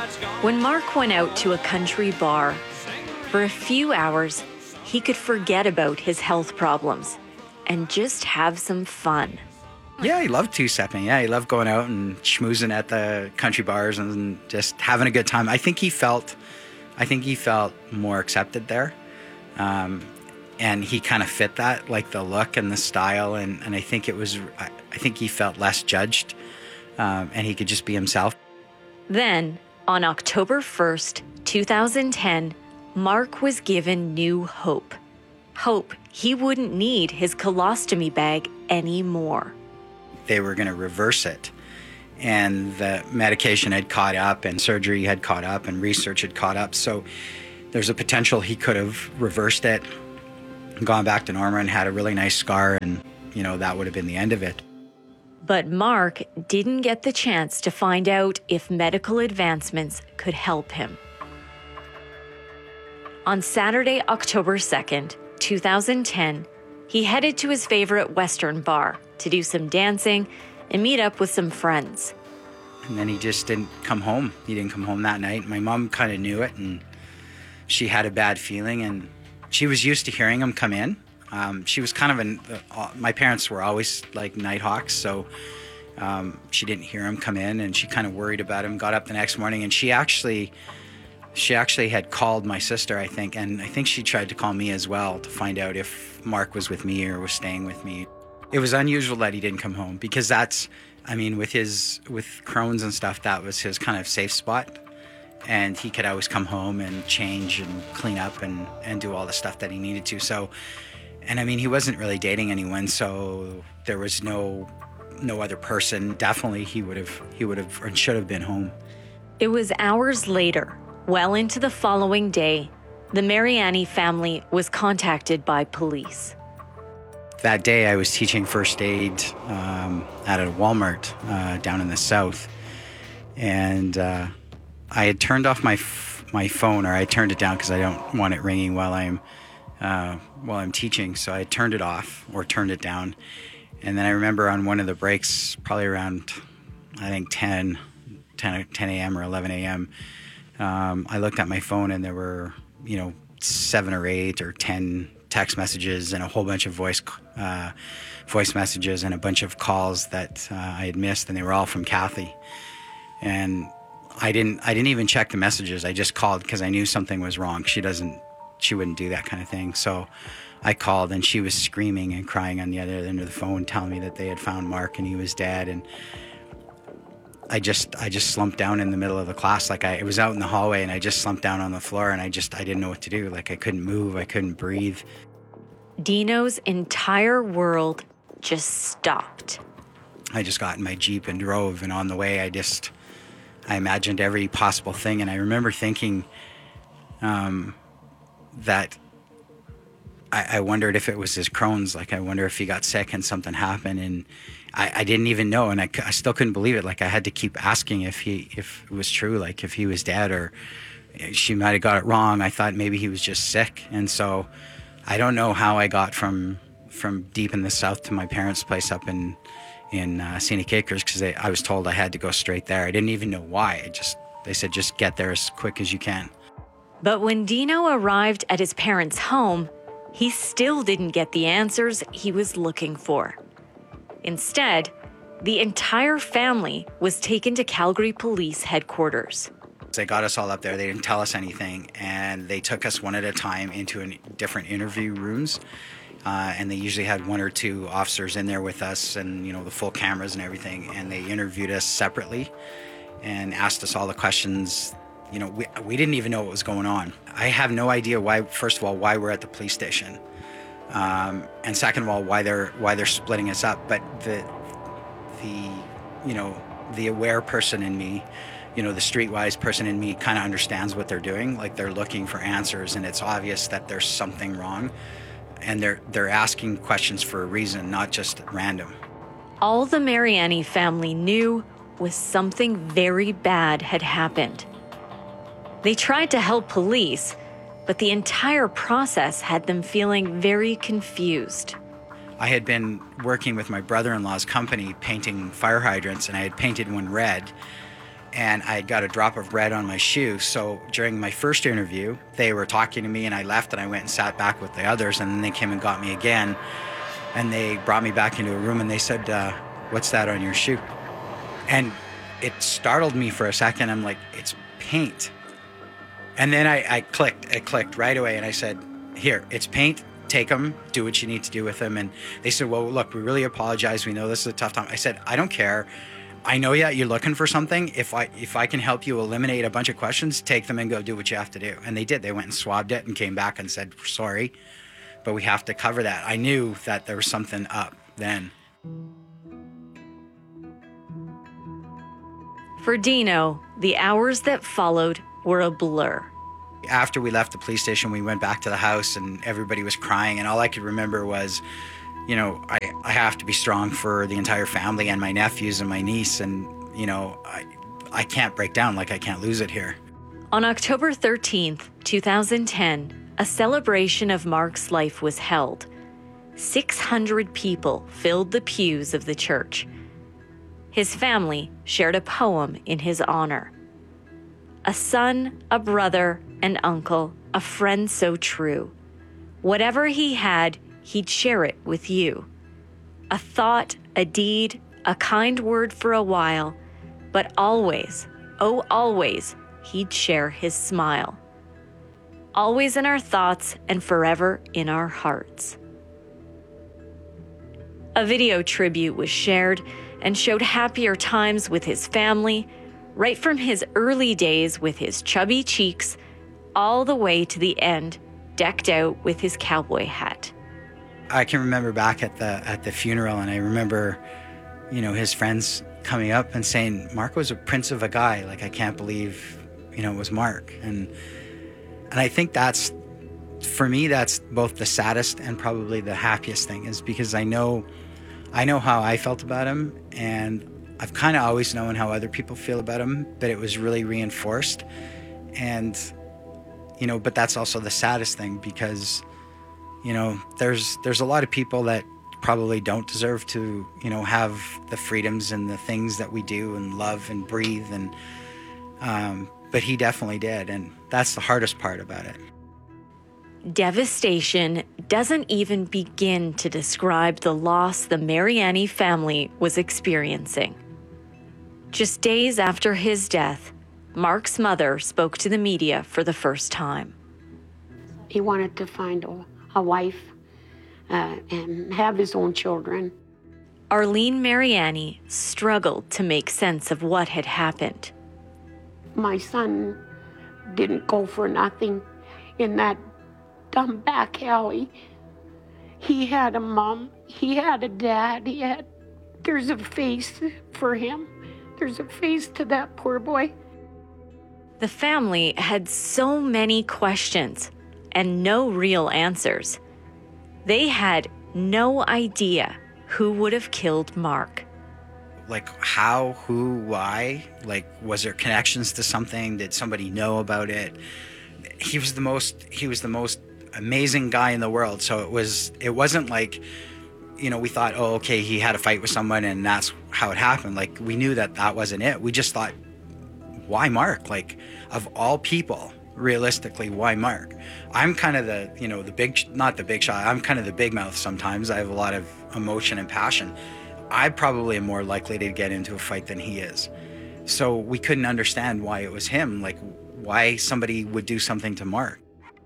When Mark went out to a country bar, for a few hours, he could forget about his health problems and just have some fun. Yeah, he loved two-stepping. Yeah, he loved going out and schmoozing at the country bars and just having a good time. I think he felt more accepted there. And he kind of fit that, like the look and the style. And I think he felt less judged, and he could just be himself. Then, on October 1st, 2010, Mark was given new hope. Hope he wouldn't need his colostomy bag anymore. They were going to reverse it. And the medication had caught up, and surgery had caught up, and research had caught up. So there's a potential he could have reversed it, gone back to normal, and had a really nice scar, and, that would have been the end of it. But Mark didn't get the chance to find out if medical advancements could help him. On Saturday, October 2nd, 2010, he headed to his favorite Western bar to do some dancing and meet up with some friends. And then he just didn't come home. He didn't come home that night. My mom kind of knew it, and she had a bad feeling, and she was used to hearing him come in. She was kind of my parents were always like night hawks, so she didn't hear him come in, and she kind of worried about him, got up the next morning, and she actually had called my sister, I think, and I think she tried to call me as well to find out if Mark was with me or was staying with me. It was unusual that he didn't come home, because with Crohn's and stuff, that was his kind of safe spot. And he could always come home and change and clean up and do all the stuff that he needed to. So, and he wasn't really dating anyone, so there was no other person. Definitely he would have or should have been home. It was hours later, well into the following day, the Mariani family was contacted by police. That day I was teaching first aid at a Walmart down in the south. And I had turned off my phone, or I turned it down because I don't want it ringing while I'm teaching. So I turned it off or turned it down. And then I remember on one of the breaks, probably around, I think 10 a.m. or 11 a.m., I looked at my phone, and there were, 7 or 8 or 10 text messages and a whole bunch of voice messages and a bunch of calls that I had missed, and they were all from Kathy. And I didn't even check the messages. I just called because I knew something was wrong. She wouldn't do that kind of thing. So I called, and she was screaming and crying on the other end of the phone, telling me that they had found Mark and he was dead. And I just slumped down in the middle of the class. It was out in the hallway, and I just slumped down on the floor, and I didn't know what to do. I couldn't move. I couldn't breathe. Dino's entire world just stopped. I just got in my Jeep and drove, and on the way, I imagined every possible thing. And I remember thinking that I wondered if it was his Crohn's. I wonder if he got sick and something happened, and I didn't even know, and I still couldn't believe it. I had to keep asking if it was true, if he was dead, or she might have got it wrong. I thought maybe he was just sick. And so I don't know how I got from deep in the south to my parents' place up in Scenic Acres, because I was told I had to go straight there. I didn't even know why. They said, just get there as quick as you can. But when Dino arrived at his parents' home, he still didn't get the answers he was looking for. Instead, the entire family was taken to Calgary Police Headquarters. They got us all up there. They didn't tell us anything, and they took us one at a time into different interview rooms. And they usually had 1 or 2 officers in there with us, and the full cameras and everything. And they interviewed us separately and asked us all the questions. We didn't even know what was going on. I have no idea why. First of all, why we're at the police station, and second of all, why they're splitting us up. But the aware person in me, the streetwise person in me, kind of understands what they're doing. They're looking for answers, and it's obvious that there's something wrong, and they're asking questions for a reason, not just random. All the Mariani family knew was something very bad had happened. They tried to help police, but the entire process had them feeling very confused. I had been working with my brother-in-law's company painting fire hydrants, and I had painted one red. and I got a drop of red on my shoe. So during my first interview, they were talking to me, and I left and I went and sat back with the others, and then they came and got me again, and they brought me back into a room, and they said, what's that on your shoe? And it startled me for a second. I'm like, it's paint. And then it clicked right away, and I said, here, it's paint. Take them, do what you need to do with them. And they said, well, look, we really apologize. We know this is a tough time. I said, I don't care. I know you're looking for something. If I can help you eliminate a bunch of questions, take them and go do what you have to do. And they did. They went and swabbed it and came back and said, sorry, but we have to cover that. I knew that there was something up then. For Dino, the hours that followed were a blur. After we left the police station, we went back to the house and everybody was crying. And all I could remember was, I have to be strong for the entire family and my nephews and my niece. And, I can't break down. Like, I can't lose it here. On October 13th, 2010, a celebration of Mark's life was held. 600 people filled the pews of the church. His family shared a poem in his honor. A son, a brother, an uncle, a friend so true. Whatever he had, he'd share it with you. A thought, a deed, a kind word for a while, but always, oh always, he'd share his smile. Always in our thoughts and forever in our hearts. A video tribute was shared and showed happier times with his family, right from his early days with his chubby cheeks, all the way to the end, decked out with his cowboy hat. I can remember back at the funeral, and I remember, his friends coming up and saying, Mark was a prince of a guy. Like, I can't believe, it was Mark. And I think that's, for me, that's both the saddest and probably the happiest thing, is because I know how I felt about him, and I've kind of always known how other people feel about him, but it was really reinforced. And, but that's also the saddest thing, because, there's a lot of people that probably don't deserve to, have the freedoms and the things that we do and love and breathe. And, but he definitely did. And that's the hardest part about it. Devastation doesn't even begin to describe the loss the Mariani family was experiencing. Just days after his death, Mark's mother spoke to the media for the first time. He wanted to find a wife and have his own children. Arlene Mariani struggled to make sense of what had happened. My son didn't go for nothing in that dumb back alley. He had a mom, he had a dad, there's a face for him. There's a face to that poor boy. The family had so many questions and no real answers. They had no idea who would have killed Mark. Like, how, who, why? Like, was there connections to something? Did somebody know about it? He was the most amazing guy in the world. So it wasn't like, we thought, oh, okay, he had a fight with someone and that's how it happened. Like, we knew that wasn't it. We just thought, why Mark? Like, of all people, realistically, why Mark? I'm kind of not the big shot. I'm kind of the big mouth sometimes. I have a lot of emotion and passion. I probably am more likely to get into a fight than he is. So we couldn't understand why it was him, like why somebody would do something to Mark.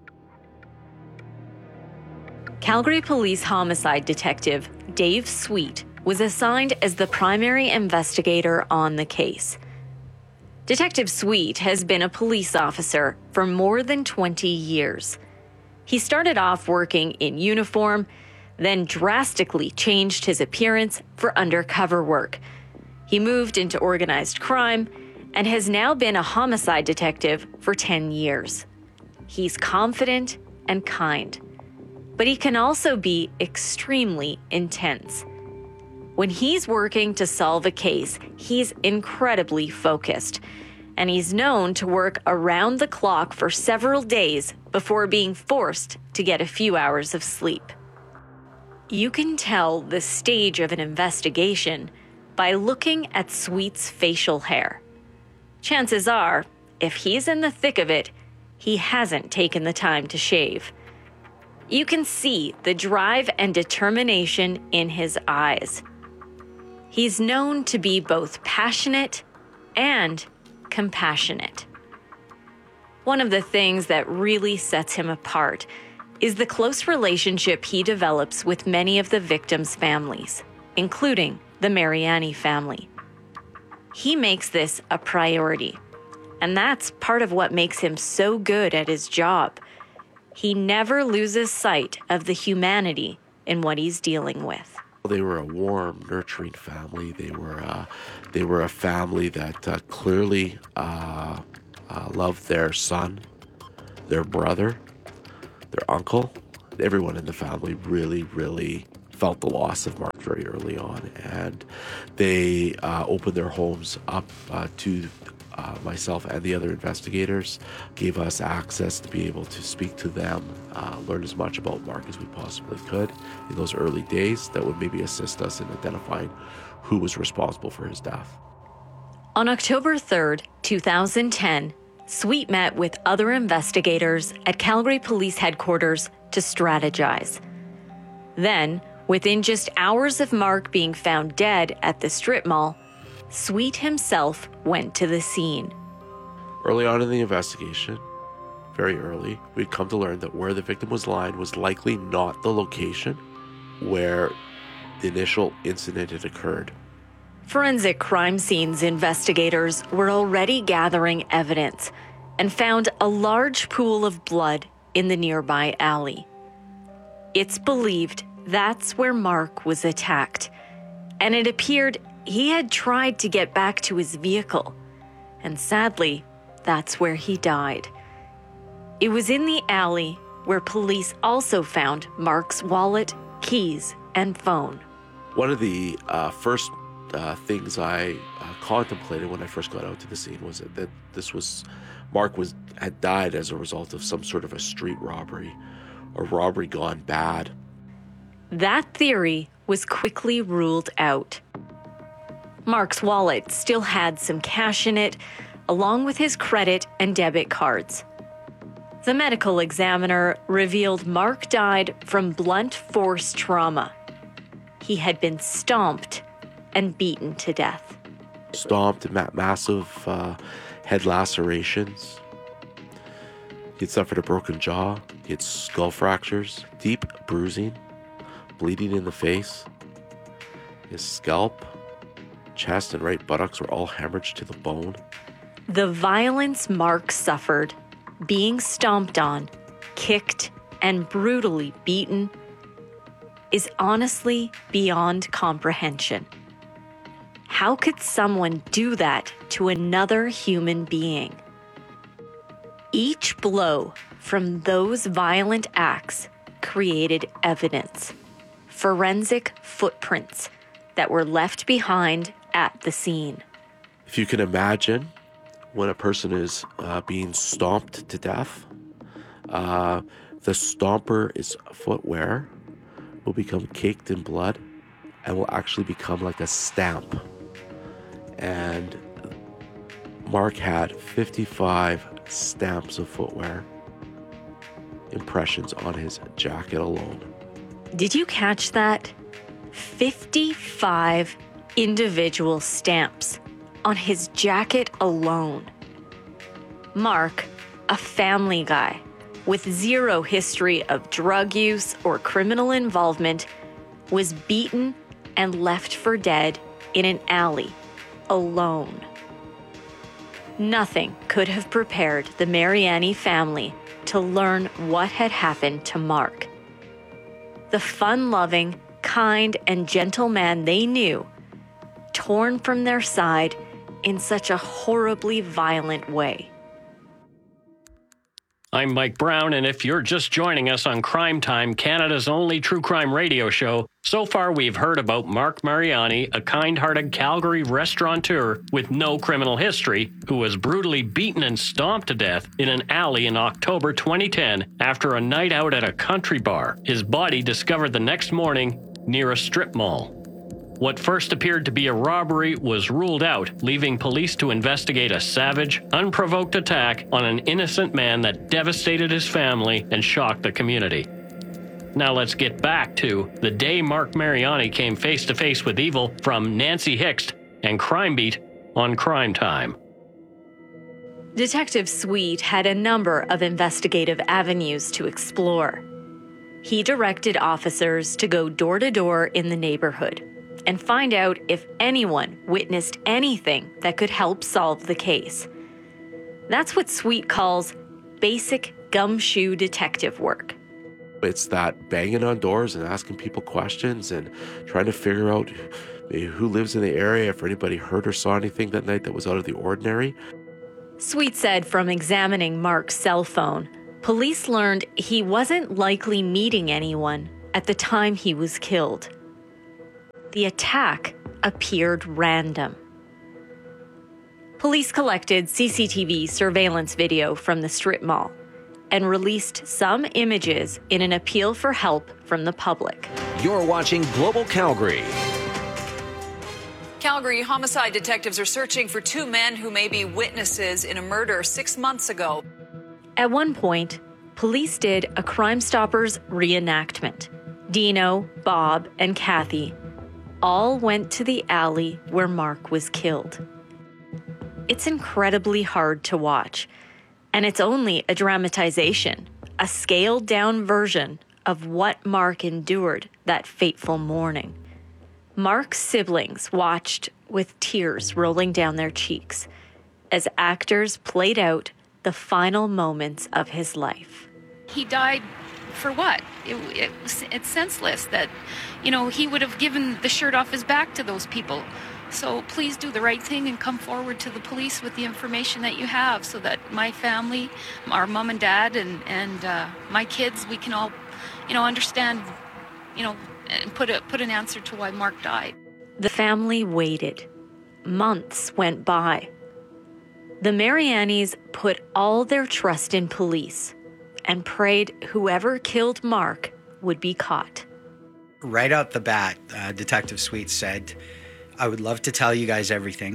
Calgary Police Homicide Detective Dave Sweet was assigned as the primary investigator on the case. Detective Sweet has been a police officer for more than 20 years. He started off working in uniform, then drastically changed his appearance for undercover work. He moved into organized crime and has now been a homicide detective for 10 years. He's confident and kind, but he can also be extremely intense. When he's working to solve a case, he's incredibly focused, and he's known to work around the clock for several days before being forced to get a few hours of sleep. You can tell the stage of an investigation by looking at Sweet's facial hair. Chances are, if he's in the thick of it, he hasn't taken the time to shave. You can see the drive and determination in his eyes. He's known to be both passionate and compassionate. One of the things that really sets him apart is the close relationship he develops with many of the victims' families, including the Mariani family. He makes this a priority, and that's part of what makes him so good at his job. He never loses sight of the humanity in what he's dealing with. They were a warm, nurturing family. They were a family that clearly loved their son, their brother, their uncle. Everyone in the family really felt the loss of Mark very early on, and they opened their homes up to myself and the other investigators, gave us access to be able to speak to them, learn as much about Mark as we possibly could in those early days that would maybe assist us in identifying who was responsible for his death. On October 3rd, 2010, Sweet met with other investigators at Calgary Police Headquarters to strategize. Then, within just hours of Mark being found dead at the strip mall, Sweet himself went to the scene. Early on in the investigation, very early, we'd come to learn that where the victim was lying was likely not the location where the initial incident had occurred. Forensic crime scenes investigators were already gathering evidence and found a large pool of blood in the nearby alley. It's believed that's where Mark was attacked, and it appeared he had tried to get back to his vehicle, and sadly, that's where he died. It was in the alley where police also found Mark's wallet, keys, and phone. One of the first things I contemplated when I first got out to the scene was that Mark had died as a result of some sort of a street robbery, or robbery gone bad. That theory was quickly ruled out. Mark's wallet still had some cash in it, along with his credit and debit cards. The medical examiner revealed Mark died from blunt force trauma. He had been stomped and beaten to death. Stomped, massive head lacerations. He had suffered a broken jaw. He had skull fractures, deep bruising, bleeding in the face. His scalp, chest, and right buttocks were all hemorrhaged to the bone. The violence Mark suffered, being stomped on, kicked, and brutally beaten, is honestly beyond comprehension. How could someone do that to another human being? Each blow from those violent acts created evidence, forensic footprints that were left behind at the scene. If you can imagine when a person is being stomped to death, the stomper's footwear will become caked in blood and will actually become like a stamp. And Mark had 55 stamps of footwear impressions on his jacket alone. Did you catch that? 55 individual stamps on his jacket alone. Mark, a family guy with zero history of drug use or criminal involvement, was beaten and left for dead in an alley, alone. Nothing could have prepared the Mariani family to learn what had happened to Mark. The fun-loving, kind, and gentle man they knew, torn from their side in such a horribly violent way. I'm Mike Brown, and if you're just joining us on Crime Time, Canada's only true crime radio show, so far we've heard about Mark Mariani, a kind-hearted Calgary restaurateur with no criminal history, who was brutally beaten and stomped to death in an alley in October 2010 after a night out at a country bar. His body discovered the next morning near a strip mall. What first appeared to be a robbery was ruled out, leaving police to investigate a savage, unprovoked attack on an innocent man that devastated his family and shocked the community. Now let's get back to the day Mark Mariani came face to face with evil from Nancy Hixt and Crime Beat on Crime Time. Detective Sweet had a number of investigative avenues to explore. He directed officers to go door to door in the neighborhood and find out if anyone witnessed anything that could help solve the case. That's what Sweet calls basic gumshoe detective work. It's that banging on doors and asking people questions and trying to figure out who lives in the area, if anybody heard or saw anything that night that was out of the ordinary. Sweet said from examining Mark's cell phone, police learned he wasn't likely meeting anyone at the time he was killed. The attack appeared random. Police collected CCTV surveillance video from the strip mall and released some images in an appeal for help from the public. You're watching Global Calgary. Calgary homicide detectives are searching for two men who may be witnesses in a murder 6 months ago. At one point, police did a Crime Stoppers reenactment. Dino, Bob, and Kathy all went to the alley where Mark was killed. It's incredibly hard to watch, and it's only a dramatization, a scaled-down version of what Mark endured that fateful morning. Mark's siblings watched with tears rolling down their cheeks as actors played out the final moments of his life. He died for what? It's senseless that, he would have given the shirt off his back to those people. So please do the right thing and come forward to the police with the information that you have so that my family, our mom and dad, and my kids, we can all, understand, and put an answer to why Mark died. The family waited. Months went by. The Marianis put all their trust in police and prayed whoever killed Mark would be caught. Right out the bat, Detective Sweet said, I would love to tell you guys everything,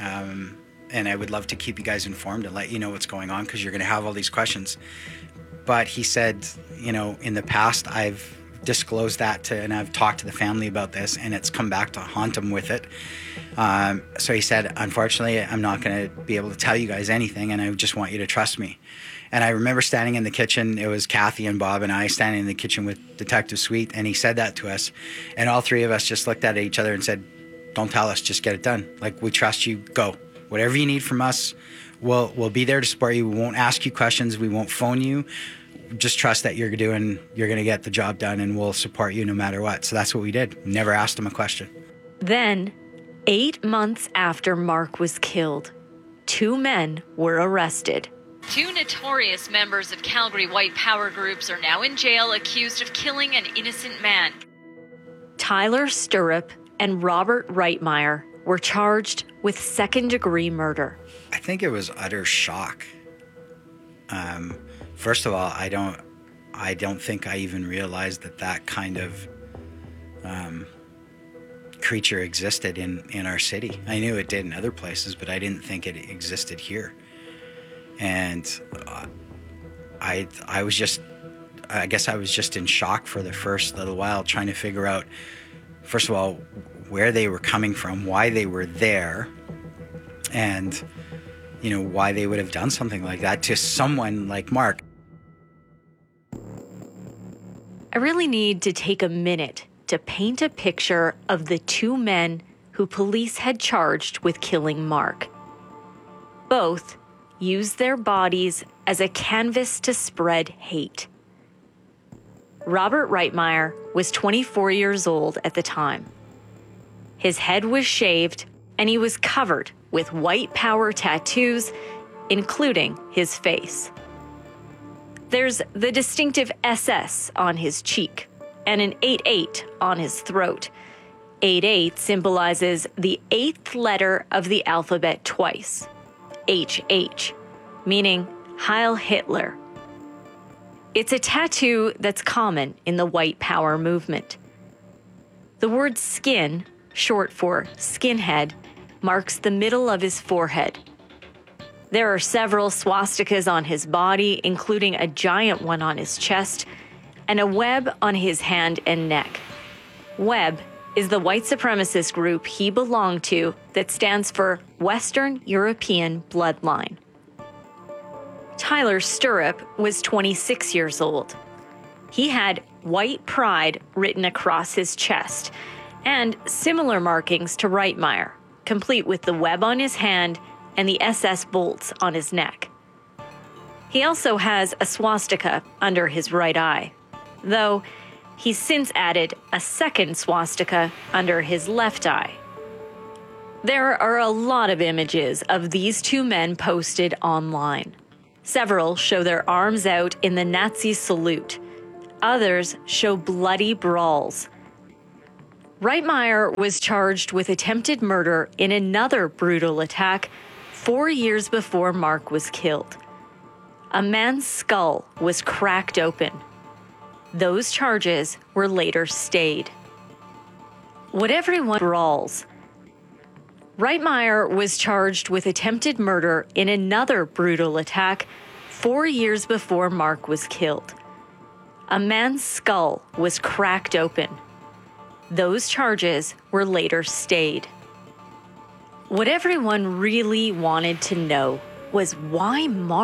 and I would love to keep you guys informed and let you know what's going on because you're going to have all these questions. But he said, in the past, I've disclosed that and I've talked to the family about this, and it's come back to haunt him with it. So he said, unfortunately, I'm not going to be able to tell you guys anything, and I just want you to trust me. And I remember standing in the kitchen. It was Kathy and Bob and I standing in the kitchen with Detective Sweet, and he said that to us. And all three of us just looked at each other and said, don't tell us, just get it done. Like, we trust you, go. Whatever you need from us, we'll be there to support you. We won't ask you questions. We won't phone you. Just trust that you're going to get the job done, and we'll support you no matter what. So that's what we did. Never asked him a question. Then, 8 months after Mark was killed, 2 men were arrested. 2 notorious members of Calgary white power groups are now in jail accused of killing an innocent man. Tyler Stirrup and Robert Reitmeyer were charged with second-degree murder. I think it was utter shock. First of all, I don't think I even realized that kind of creature existed in our city. I knew it did in other places, but I didn't think it existed here. And I guess I was just in shock for the first little while, trying to figure out, first of all, where they were coming from, why they were there, and why they would have done something like that to someone like Mark. I really need to take a minute to paint a picture of the 2 men who police had charged with killing Mark. Both used their bodies as a canvas to spread hate. Robert Reitmeyer was 24 years old at the time. His head was shaved, and he was covered with white power tattoos, including his face. There's the distinctive SS on his cheek and an 88 on his throat. 88 symbolizes the 8th letter of the alphabet twice, HH, meaning Heil Hitler. It's a tattoo that's common in the white power movement. The word skin short for skinhead, marks the middle of his forehead. There are several swastikas on his body, including a giant one on his chest and a web on his hand and neck. WEB is the white supremacist group he belonged to that stands for Western European Bloodline. Tyler Stirrup was 26 years old. He had White Pride written across his chest and similar markings to Reitmeyer, complete with the web on his hand and the SS bolts on his neck. He also has a swastika under his right eye, though he's since added a second swastika under his left eye. There are a lot of images of these two men posted online. Several show their arms out in the Nazi salute. Others show bloody brawls. Reitmeyer was charged with attempted murder in another brutal attack 4 years before Mark was killed. A man's skull was cracked open. Those charges were later stayed. What everyone brawls. Reitmeyer was charged with attempted murder in another brutal attack 4 years before Mark was killed. A man's skull was cracked open. Those charges were later stayed. What everyone really wanted to know was why Mark